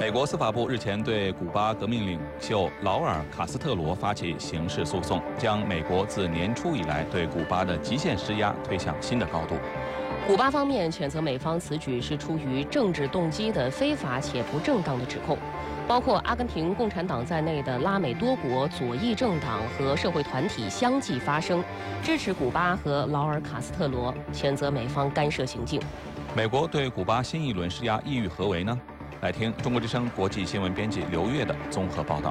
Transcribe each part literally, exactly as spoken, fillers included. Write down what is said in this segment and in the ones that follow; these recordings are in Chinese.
美国司法部日前对古巴革命领袖劳尔·卡斯特罗发起刑事诉讼，将美国自年初以来对古巴的极限施压推向新的高度。 古巴方面谴责美方此举是出于政治动机的非法且不正当的指控。包括阿根廷共产党在内的拉美多国左翼政党和社会团体相继发声，支持古巴和劳尔·卡斯特罗，谴责美方干涉行径。 美国对古巴新一轮施压意欲何为呢？来听中国之声国际新闻编辑刘越的综合报道。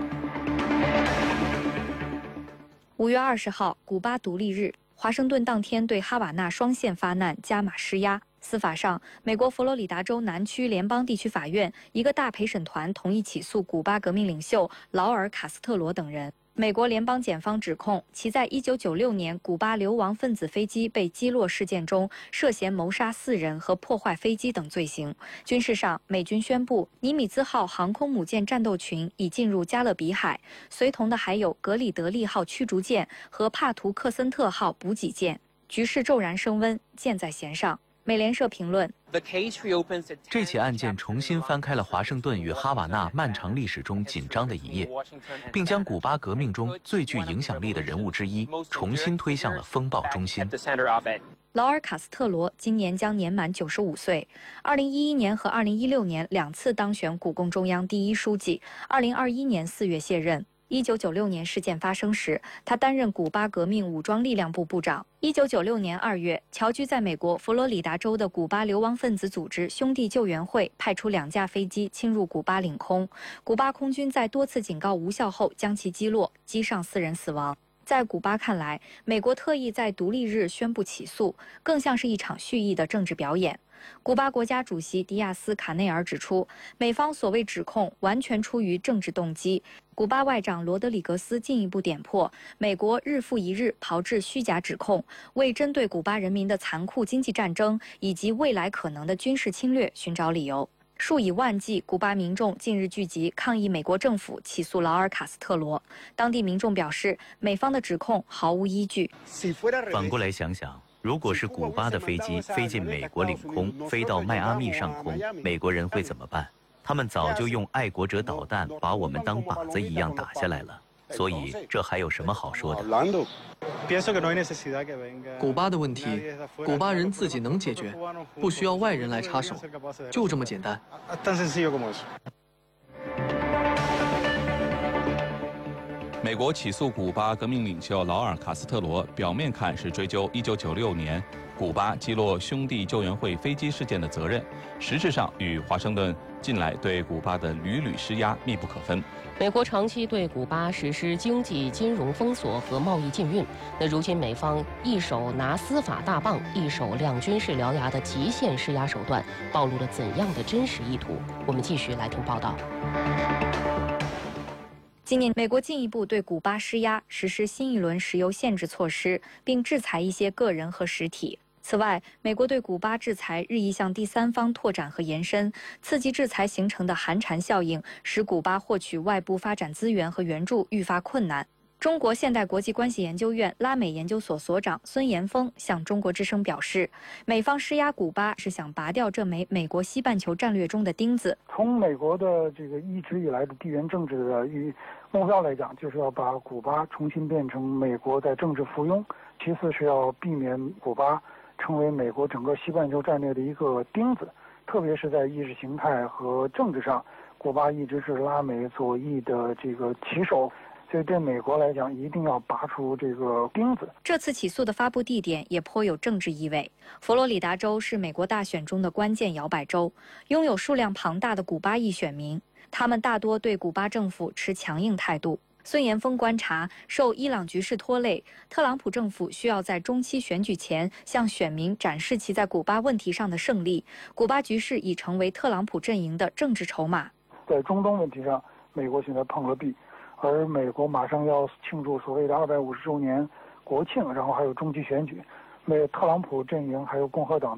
五月二十号，古巴独立日，华盛顿当天对哈瓦那双线发难加码施压。司法上，美国佛罗里达州南区联邦地区法院一个大陪审团同意起诉古巴革命领袖劳尔·卡斯特罗等人。美国联邦检方指控其在一九九六年古巴流亡分子飞机被击落事件中涉嫌谋杀四人和破坏飞机等罪行。军事上，美军宣布尼米兹号航空母舰战斗群已进入加勒比海，随同的还有格里德利号驱逐舰和帕图克森特号补给舰。局势骤然升温，箭在弦上。美联社评论： 这起案件重新翻开了华盛顿与哈瓦那漫长历史中紧张的一页，并将古巴革命中最具影响力的人物之一重新推向了风暴中心。 劳尔·卡斯特罗今年将年满九十五岁，二零一一年和二零一六年两次当选古共中央第一书记，二零二一年四月卸任。一九九六年事件发生时，他担任古巴革命武装力量部部长。一九九六年二月，侨居在美国佛罗里达州的古巴流亡分子组织兄弟救援会派出两架飞机侵入古巴领空，古巴空军在多次警告无效后将其击落，机上四人死亡。在古巴看来，美国特意在独立日宣布起诉，更像是一场蓄意的政治表演。古巴国家主席迪亚斯卡内尔指出，美方所谓指控完全出于政治动机。古巴外长罗德里格斯进一步点破，美国日复一日炮制虚假指控，为针对古巴人民的残酷经济战争以及未来可能的军事侵略寻找理由。数以万计古巴民众近日聚集抗议美国政府起诉劳尔·卡斯特罗。当地民众表示，美方的指控毫无依据。 反过来想想，如果是古巴的飞机飞进美国领空，飞到迈阿密上空，美国人会怎么办？他们早就用爱国者导弹把我们当靶子一样打下来了，所以这还有什么好说的？ 古巴的问题，古巴人自己能解决，不需要外人来插手，就这么简单。 美国起诉古巴革命领袖劳尔·卡斯特罗，表面看是追究一九九六年古巴击落兄弟救援会飞机事件的责任，实质上与华盛顿近来对古巴的屡屡施压密不可分。 美国长期对古巴实施经济金融封锁和贸易禁运，那如今美方一手拿司法大棒，一手亮军事獠牙的极限施压手段，暴露了怎样的真实意图？我们继续来听报道。 今年，美国进一步对古巴施压，实施新一轮石油限制措施，并制裁一些个人和实体。此外，美国对古巴制裁日益向第三方拓展和延伸，刺激制裁形成的寒蝉效应，使古巴获取外部发展资源和援助愈发困难。中国现代国际关系研究院拉美研究所所长孙延峰向中国之声表示，美方施压古巴是想拔掉这枚美国西半球战略中的钉子。 从美国的这个一直以来的地缘政治的目标来讲，就是要把古巴重新变成美国的政治附庸，其次是要避免古巴成为美国整个西半球战略的一个钉子，特别是在意识形态和政治上，古巴一直是拉美左翼的这个旗手。所以对美国来讲，一定要拔出这个钉子。 这次起诉的发布地点也颇有政治意味。佛罗里达州是美国大选中的关键摇摆州，拥有数量庞大的古巴裔选民，他们大多对古巴政府持强硬态度。孙延峰观察，受伊朗局势拖累，特朗普政府需要在中期选举前向选民展示其在古巴问题上的胜利。古巴局势已成为特朗普阵营的政治筹码。 在中东问题上，美国现在碰了壁。而美国马上要庆祝所谓的二百五十周年国庆，然后还有中期选举，美特朗普阵营还有共和党